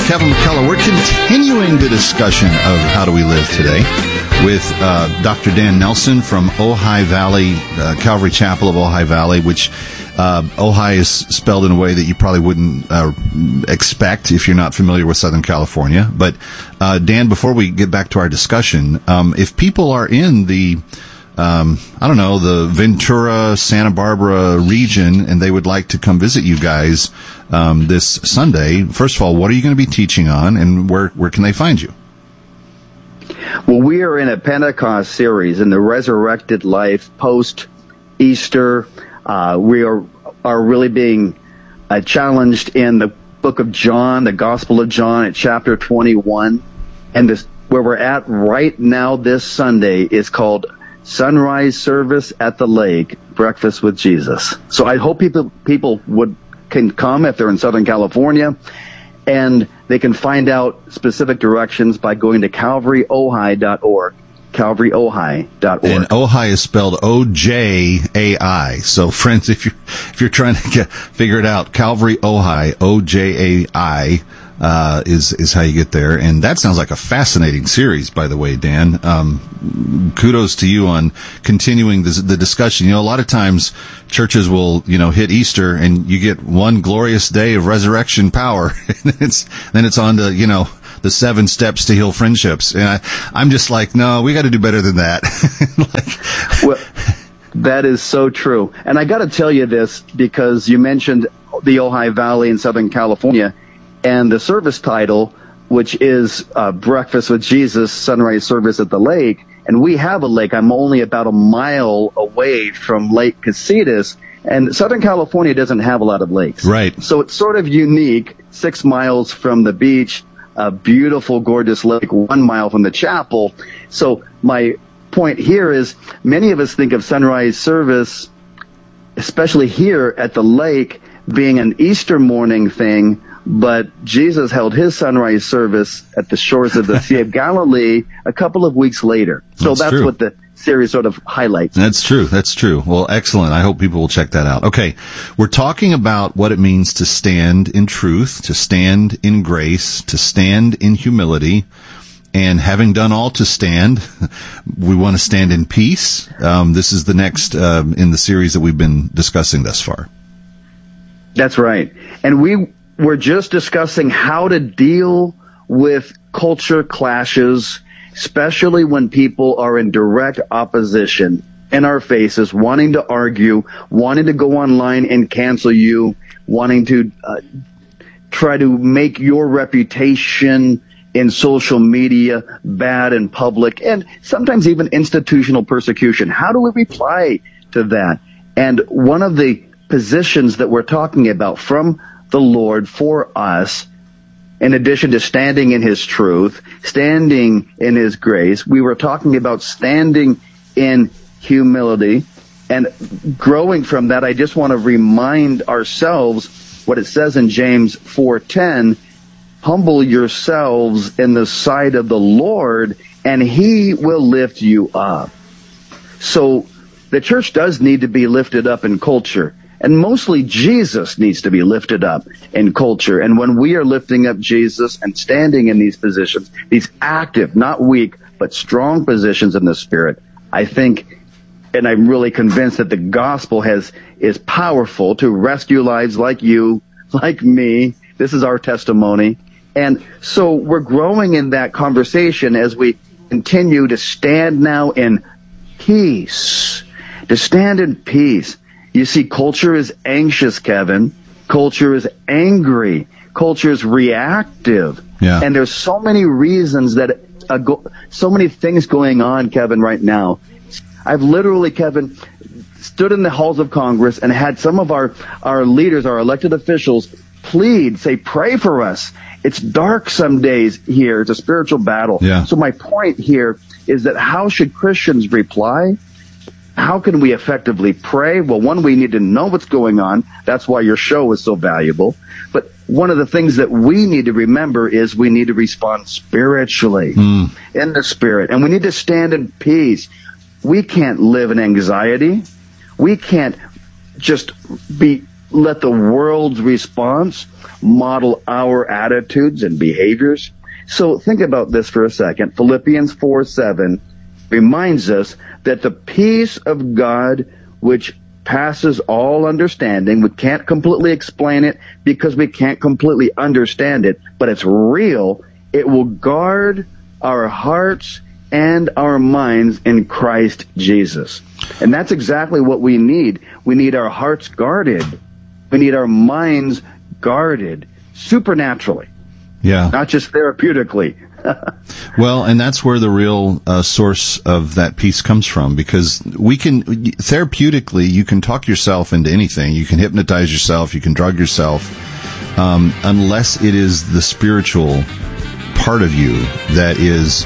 Kevin McCullough. We're continuing the discussion of how do we live today with Dr. Dan Nelson from Ojai Valley, Calvary Chapel of Ojai Valley, which Ojai is spelled in a way that you probably wouldn't expect if you're not familiar with Southern California. But Dan, before we get back to our discussion, if people are in the the Ventura, Santa Barbara region, and they would like to come visit you guys this Sunday, first of all, what are you going to be teaching on, and where can they find you? Well, we are in a Pentecost series in the resurrected life post-Easter. We are really being challenged in the book of John, the Gospel of John at chapter 21. And where we're at right now this Sunday is called Sunrise Service at the Lake, Breakfast with Jesus. So I hope people can come if they're in Southern California, and they can find out specific directions by going to calvaryojai.org. calvaryojai.org. And Ojai is spelled O-J-A-I. So friends, if you're trying to figure it out, Calvary Ojai, O-J-A-I, is how you get there. And that sounds like a fascinating series, by the way, Dan. Kudos to you on continuing the discussion. A lot of times churches will, hit Easter and you get one glorious day of resurrection power. And then it's on to, the 7 steps to heal friendships. And I'm just like, no, we got to do better than that. Well, that is so true. And I got to tell you this because you mentioned the Ojai Valley in Southern California, and the service title, which is Breakfast with Jesus, Sunrise Service at the Lake. And we have a lake. I'm only about a mile away from Lake Casitas, and Southern California doesn't have a lot of lakes. Right. So it's sort of unique, 6 miles from the beach, a beautiful, gorgeous lake, 1 mile from the chapel. So my point here is many of us think of sunrise service, especially here at the lake, being an Easter morning thing, but Jesus held his sunrise service at the shores of the Sea of Galilee a couple of weeks later. So that's what the series sort of highlights. That's true. Well, excellent. I hope people will check that out. Okay. We're talking about what it means to stand in truth, to stand in grace, to stand in humility. And having done all to stand, we want to stand in peace. This is the next in the series that we've been discussing thus far. That's right. And we're just discussing how to deal with culture clashes, especially when people are in direct opposition in our faces, wanting to argue, wanting to go online and cancel you, wanting to try to make your reputation in social media bad in public, and sometimes even institutional persecution. How do we reply to that? And one of the positions that we're talking about from the Lord for us, in addition to standing in His truth, standing in His grace, we were talking about standing in humility. And growing from that, I just want to remind ourselves what it says in James 4:10, humble yourselves in the sight of the Lord, and He will lift you up. So the church does need to be lifted up in culture. And mostly Jesus needs to be lifted up in culture. And when we are lifting up Jesus and standing in these positions, these active, not weak, but strong positions in the Spirit, I think, and I'm really convinced that the gospel is powerful to rescue lives like you, like me. This is our testimony. And so we're growing in that conversation as we continue to stand now in peace, to stand in peace. You see, culture is anxious, Kevin. Culture is angry. Culture is reactive. Yeah. And there's so many reasons that, so many things going on, Kevin, right now. I've literally, Kevin, stood in the halls of Congress and had some of our leaders, our elected officials, say, pray for us. It's dark some days here. It's a spiritual battle. Yeah. So my point here is that how should Christians reply? How can we effectively pray? Well, one, we need to know what's going on. That's why your show is so valuable. But one of the things that we need to remember is we need to respond spiritually, in the Spirit. And we need to stand in peace. We can't live in anxiety. We can't just be let the world's response model our attitudes and behaviors. So think about this for a second. Philippians 4:7 reminds us that the peace of God, which passes all understanding, we can't completely explain it because we can't completely understand it, but it's real. It will guard our hearts and our minds in Christ Jesus. And that's exactly what we need. We need our hearts guarded. We need our minds guarded supernaturally. Yeah. Not just therapeutically. Well, and that's where the real source of that peace comes from, because we can, therapeutically, you can talk yourself into anything. You can hypnotize yourself. You can drug yourself. Unless it is the spiritual part of you that is,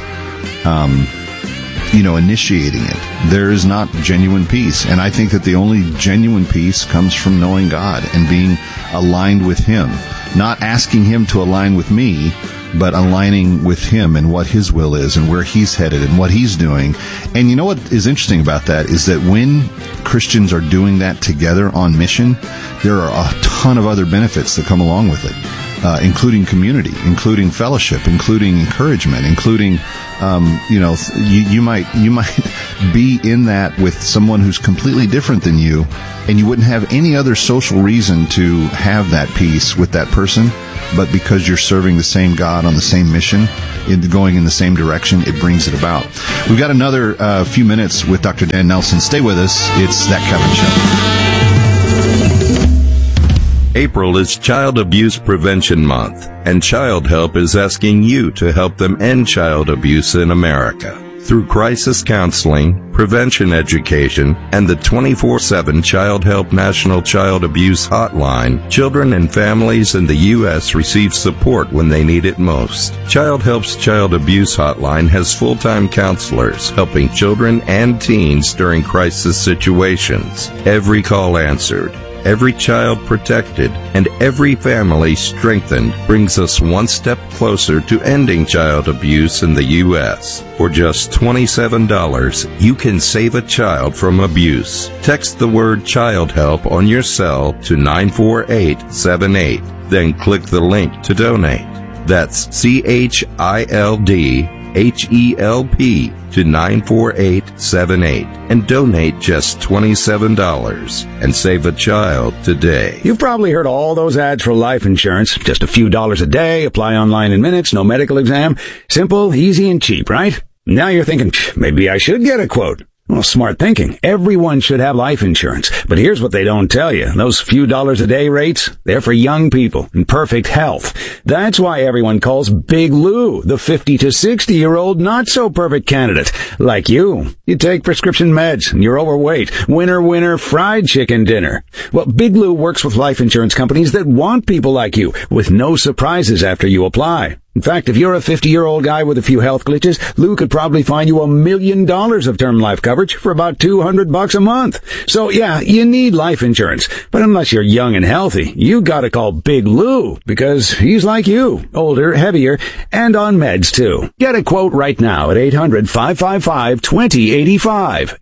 initiating it, there is not genuine peace. And I think that the only genuine peace comes from knowing God and being aligned with Him. Not asking Him to align with me, but aligning with Him and what His will is and where He's headed and what He's doing. And you know what is interesting about that is that when Christians are doing that together on mission, there are a ton of other benefits that come along with it, including community, including fellowship, including encouragement, including, you might be in that with someone who's completely different than you, and you wouldn't have any other social reason to have that peace with that person. But because you're serving the same God on the same mission, going in the same direction, it brings it about. We've got another few minutes with Dr. Dan Nelson. Stay with us. It's That Kevin Show. April is Child Abuse Prevention Month, and Child Help is asking you to help them end child abuse in America. Through crisis counseling, prevention education, and the 24/7 Child Help National Child Abuse Hotline, children and families in the U.S. receive support when they need it most. Child Help's Child Abuse Hotline has full-time counselors helping children and teens during crisis situations. Every call answered, every child protected, and every family strengthened brings us one step closer to ending child abuse in the U.S. For just $27, you can save a child from abuse. Text the word Child Help on your cell to 94878. Then click the link to donate. That's CHILDHELP to 94878 and donate just $27 and save a child today. You've probably heard all those ads for life insurance. Just a few dollars a day, apply online in minutes, no medical exam. Simple, easy, and cheap, right? Now you're thinking, maybe I should get a quote. Well, smart thinking. Everyone should have life insurance. But here's what they don't tell you. Those few dollars a day rates, they're for young people in perfect health. That's why everyone calls Big Lou the 50 to 60-year-old not-so-perfect candidate. Like you. You take prescription meds and you're overweight. Winner, fried chicken dinner. Well, Big Lou works with life insurance companies that want people like you with no surprises after you apply. In fact, if you're a 50-year-old guy with a few health glitches, Lou could probably find you $1 million of term life coverage for about $200 a month. So yeah, you need life insurance. But unless you're young and healthy, you gotta call Big Lou because he's like you, older, heavier, and on meds too. Get a quote right now at 800-555-2085.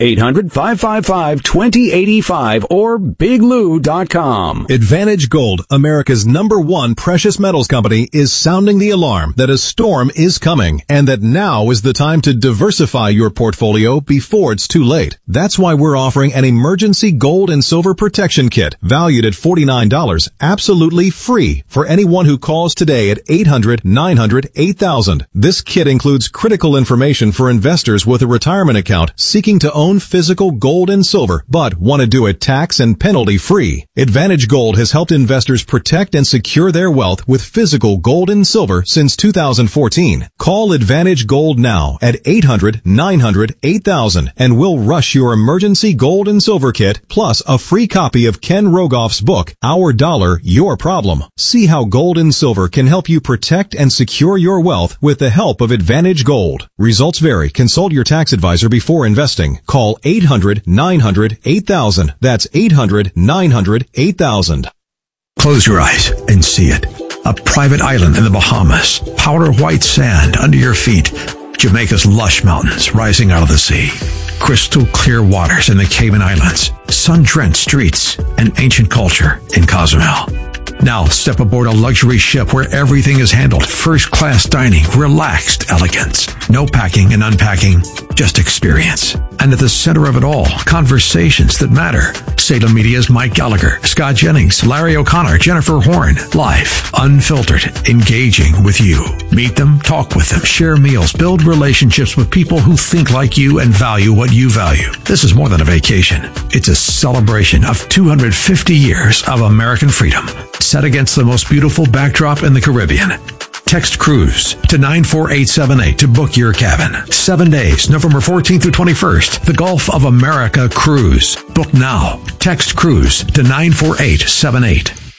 800-555-2085 or biglou.com. Advantage Gold, America's #1 precious metals company, is sounding the alarm that a storm is coming and that now is the time to diversify your portfolio before it's too late. That's why we're offering an emergency gold and silver protection kit valued at $49, absolutely free for anyone who calls today at 800-900-8000. This kit includes critical information for investors with a retirement account seeking to own physical gold and silver but want to do it tax and penalty free. Advantage Gold has helped investors protect and secure their wealth with physical gold and silver since 2014. Call Advantage Gold now at 800-900-8000 and we'll rush your emergency gold and silver kit plus a free copy of Ken Rogoff's book, Our Dollar, Your Problem. See how gold and silver can help you protect and secure your wealth with the help of Advantage Gold. Results vary. Consult your tax advisor before investing. Call 800-900-8000. That's 800-900-8000. Close your eyes and see it. A private island in the Bahamas. Powder white sand under your feet. Jamaica's lush mountains rising out of the sea. crystal clear waters in the Cayman Islands, sun-drenched streets, and ancient culture in Cozumel. Now step aboard a luxury ship where everything is handled first-class dining, relaxed elegance. No packing and unpacking, just experience. And at the center of it all, conversations that matter. Salem Media's Mike Gallagher, Scott Jennings, Larry O'Connor, Jennifer Horn. Live, unfiltered, engaging with you. Meet them, talk with them, share meals, build relationships with people who think like you and value what you value. This is more than a vacation. It's a celebration of 250 years of American freedom, set against the most beautiful backdrop in the Caribbean. Text cruise to 94878 to book your cabin. 7 days, November 14th through 21st. The Gulf of America Cruise. Book now. Text cruise to 94878.